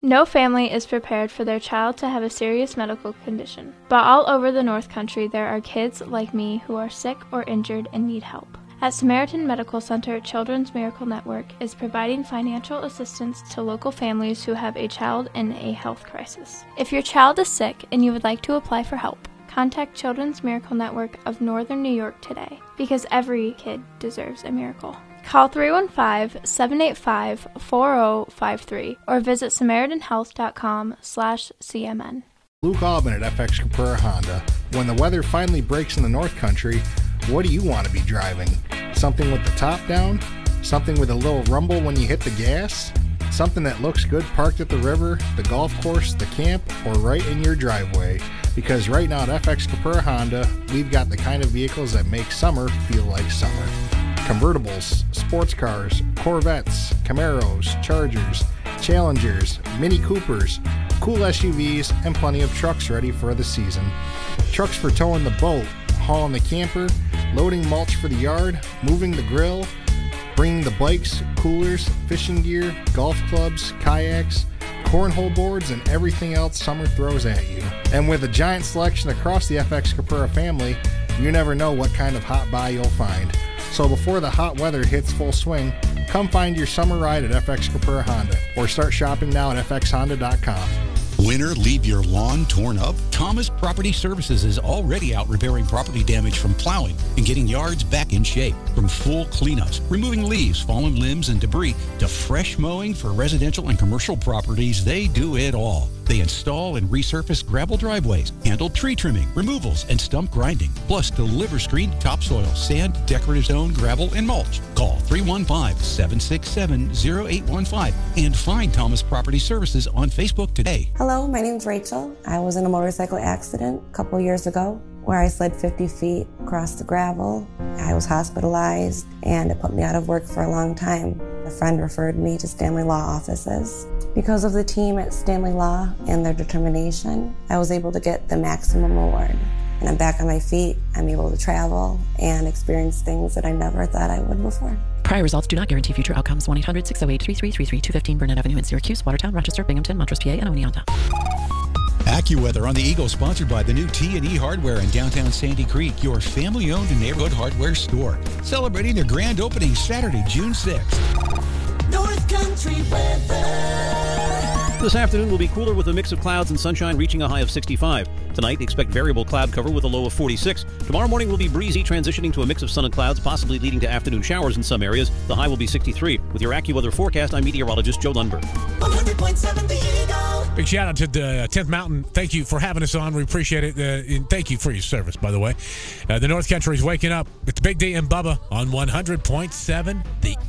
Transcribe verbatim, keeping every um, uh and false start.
No family is prepared for their child to have a serious medical condition, but all over the North Country there are kids like me who are sick or injured and need help. At Samaritan Medical Center, Children's Miracle Network is providing financial assistance to local families who have a child in a health crisis. If your child is sick and you would like to apply for help, contact Children's Miracle Network of Northern New York today, because every kid deserves a miracle. Call three one five, seven eight five, four zero five three or visit samaritan health dot com slash C M N. Luke Albin at F X Caprera Honda. When the weather finally breaks in the North Country, what do you want to be driving? Something with the top down? Something with a little rumble when you hit the gas? Something that looks good parked at the river, the golf course, the camp, or right in your driveway? Because right now at F X Caprera Honda, we've got the kind of vehicles that make summer feel like summer. Convertibles, sports cars, Corvettes, Camaros, Chargers, Challengers, Mini Coopers, cool S U Vs, and plenty of trucks ready for the season. Trucks for towing the boat, hauling the camper, loading mulch for the yard, moving the grill, bringing the bikes, coolers, fishing gear, golf clubs, kayaks, cornhole boards, and everything else summer throws at you. And with a giant selection across the F X Caprera family, you never know what kind of hot buy you'll find. So before the hot weather hits full swing, come find your summer ride at F X Caprera Honda or start shopping now at f x honda dot com. Winter leave your lawn torn up? Thomas Property Services is already out repairing property damage from plowing and getting yards back in shape. From full cleanups, removing leaves, fallen limbs, and debris, to fresh mowing for residential and commercial properties, they do it all. They install and resurface gravel driveways, handle tree trimming, removals, and stump grinding, plus deliver screened topsoil, sand, decorative zone, gravel, and mulch. Call three one five, seven six seven, zero eight one five and find Thomas Property Services on Facebook today. Hello, my name's Rachel. I was in a motorcycle accident a couple years ago where I slid fifty feet across the gravel. I was hospitalized and it put me out of work for a long time. A friend referred me to Stanley Law offices. Because of the team at Stanley Law and their determination, I was able to get the maximum award. And I'm back on my feet. I'm able to travel and experience things that I never thought I would before. Prior results do not guarantee future outcomes. one eight hundred, six oh eight, three three three three, two fifteen Burnett Avenue in Syracuse, Watertown, Rochester, Binghamton, Montrose, P A, and Oneonta. AccuWeather on the Eagle, sponsored by the new T and E Hardware in downtown Sandy Creek, your family-owned neighborhood hardware store. Celebrating their grand opening Saturday, June sixth. North Country weather. This afternoon will be cooler with a mix of clouds and sunshine, reaching a high of sixty-five. Tonight, expect variable cloud cover with a low of forty-six. Tomorrow morning will be breezy, transitioning to a mix of sun and clouds, possibly leading to afternoon showers in some areas. The high will be sixty-three. With your AccuWeather forecast, I'm meteorologist Joe Lundberg. one hundred point seven The Eagle. Big shout out to the tenth Mountain. Thank you for having us on. We appreciate it. Uh, and thank you for your service, by the way. Uh, the North Country is waking up with the Big D and Bubba on one hundred point seven The